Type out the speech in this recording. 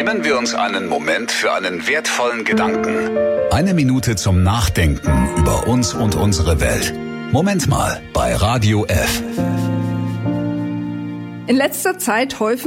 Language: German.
Nehmen wir uns einen Moment für einen wertvollen Gedanken. 1 Minute zum Nachdenken über uns und unsere Welt. Moment mal bei Radio F. In letzter Zeit häufen